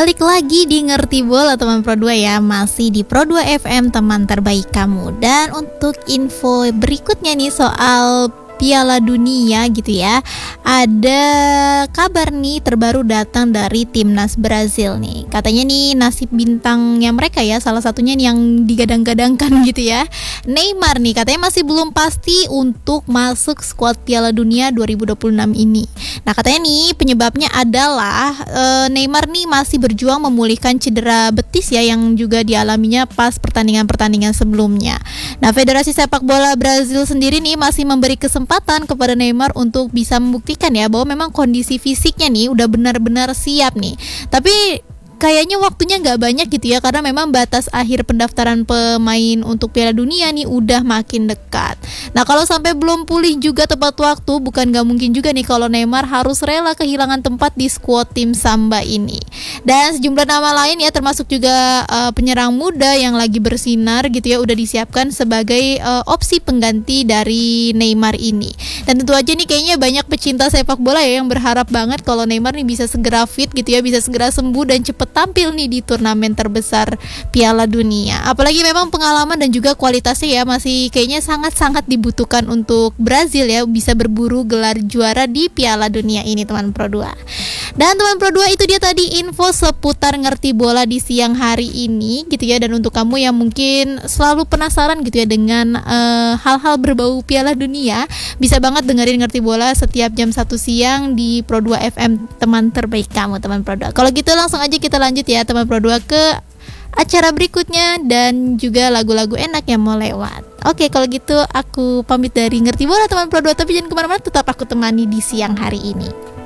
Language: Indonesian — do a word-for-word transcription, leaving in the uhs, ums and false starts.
balik lagi di Ngerti Bola teman Pro dua ya. Masih di Pro dua F M, teman terbaik kamu. Dan untuk info berikutnya nih soal Piala Dunia gitu ya, ada kabar nih terbaru datang dari timnas Brazil nih. Katanya nih nasib bintangnya mereka ya, salah satunya nih yang digadang-gadangkan gitu ya, Neymar nih katanya masih belum pasti untuk masuk skuad Piala Dunia dua ribu dua puluh enam ini. Nah katanya nih penyebabnya adalah e, Neymar nih masih berjuang memulihkan cedera betis ya yang juga dialaminya pas pertandingan-pertandingan sebelumnya. Nah Federasi Sepak Bola Brazil sendiri nih masih memberi kesempatan kesempatan kepada Neymar untuk bisa membuktikan ya bahwa memang kondisi fisiknya nih udah benar-benar siap nih. Tapi kayaknya waktunya nggak banyak gitu ya, karena memang batas akhir pendaftaran pemain untuk Piala Dunia nih udah makin dekat. Nah kalau sampai belum pulih juga tepat waktu, bukan nggak mungkin juga nih kalau Neymar harus rela kehilangan tempat di skuad tim Samba ini. Dan sejumlah nama lain ya, termasuk juga uh, penyerang muda yang lagi bersinar gitu ya, udah disiapkan sebagai uh, opsi pengganti dari Neymar ini. Dan tentu aja nih kayaknya banyak pecinta sepak bola ya yang berharap banget kalau Neymar nih bisa segera fit gitu ya, bisa segera sembuh dan cepat tampil nih di turnamen terbesar Piala Dunia. Apalagi memang pengalaman dan juga kualitasnya ya masih kayaknya sangat-sangat dibutuhkan untuk Brazil ya, bisa berburu gelar juara di Piala Dunia ini teman Pro dua. Dan teman Pro dua, itu dia tadi info seputar Ngerti Bola di siang hari ini gitu ya. Dan untuk kamu yang mungkin selalu penasaran gitu ya dengan uh, hal-hal berbau Piala Dunia, bisa banget dengerin Ngerti Bola setiap jam satu siang di Pro dua F M, teman terbaik kamu teman Pro dua. Kalau gitu langsung aja kita lanjut ya teman Pro dua ke acara berikutnya dan juga lagu-lagu enak yang mau lewat. Oke kalau gitu aku pamit dari Ngerti Bola teman Pro dua, tapi jangan kemana-mana, tetap aku temani di siang hari ini.